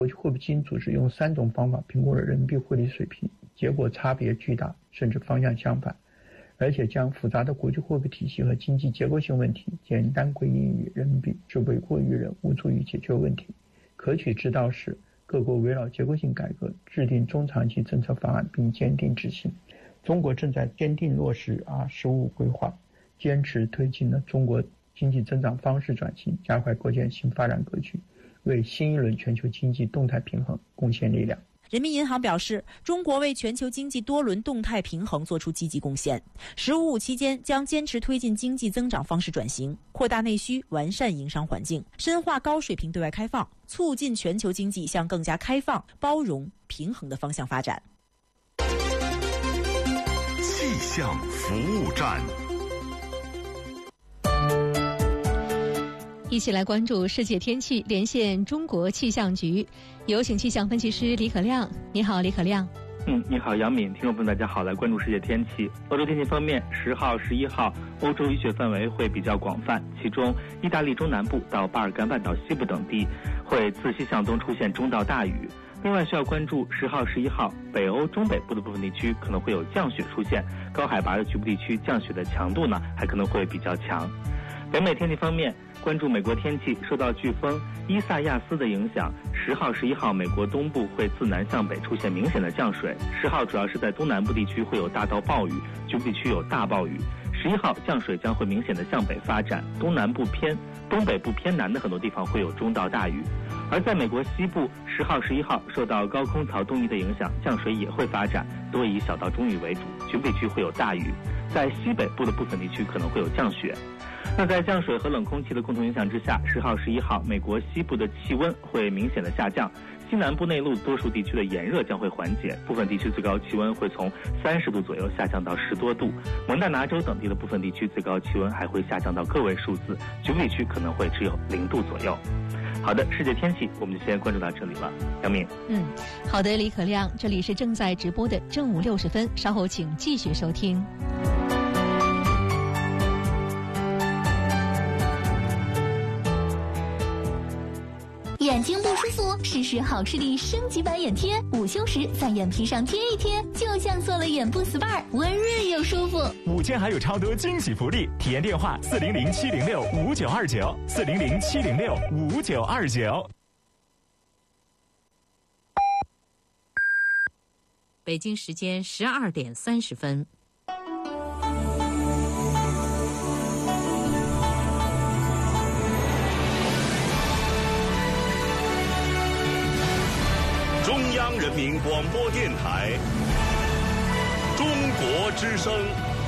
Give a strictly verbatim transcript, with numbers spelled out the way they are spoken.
国际货币基金组织用三种方法评估了人民币汇率水平，结果差别巨大，甚至方向相反，而且将复杂的国际货币体系和经济结构性问题简单归因于人民币，只为过于人，无助于解决问题。可取之道是，各国围绕结构性改革制定中长期政策方案并坚定执行。中国正在坚定落实啊“十五五”规划，坚持推进了中国经济增长方式转型，加快构建新发展格局，为新一轮全球经济动态平衡贡献力量。 人民银行表示，中国为全球经济多轮动态平衡作出积极贡献。十五五期间将坚持推进经济增长方式转型，扩大内需，完善营商环境，深化高水平对外开放，促进全球经济向更加开放、包容、平衡的方向发展。 气象服务站。 一起来关注世界天气，连线中国气象局，有请气象分析师李可亮。你好，李可亮。 嗯，你好，杨敏，听众朋友们，大家好，来关注世界天气。欧洲天气方面，十号、十一号，欧洲雨雪范围会比较广泛，其中意大利中南部到巴尔干半岛西部等地会自西向东出现中到大雨。另外需要关注十号、十一号，北欧中北部的部分地区可能会有降雪出现，高海拔的局部地区降雪的强度呢还可能会比较强。北美天气方面，关注美国天气，受到飓风伊萨亚斯的影响，十号、十一号美国东部会自南向北出现明显的降水。十号主要是在东南部地区会有大到暴雨，局部地区有大暴雨。十一号降水将会明显的向北发展，东南部偏、东北部偏南的很多地方会有中到大雨。而在美国西部，十号、十一号受到高空槽东移的影响，降水也会发展，多以小到中雨为主，局部地区会有大雨。在西北部的部分地区可能会有降雪。那在降水和冷空气的共同影响之下，十号、十一号，美国西部的气温会明显的下降，西南部内陆多数地区的炎热将会缓解，部分地区最高气温会从三十度左右下降到十多度。蒙大拿州等地的部分地区最高气温还会下降到个位数字，局部地区可能会只有零度左右。好的，世界天气我们就先关注到这里了。杨敏， 嗯，好的，李可亮，这里是正在直播的正午六十分，稍后请继续收听。 眼睛不舒服，试试好视力升级版眼贴，午休时在眼皮上贴一贴，就像做了眼部 S P A， 温润又舒服。 午间还有超多惊喜福利，体验电话四零零七零六五九二九，四零零七零六五九二九。 北京时间十二点三十分。 中央人民广播电台，中国之声。